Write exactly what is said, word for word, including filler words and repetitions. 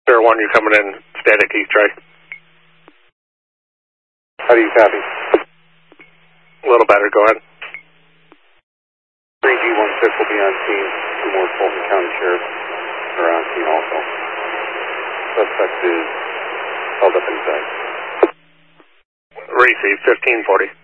Sierra one, you're coming in static east, right? How do you copy? A little better, go ahead. three G one six will be on scene. Two more Fulton County Sheriffs are on scene also. Suspect is held up inside. Receive, fifteen forty.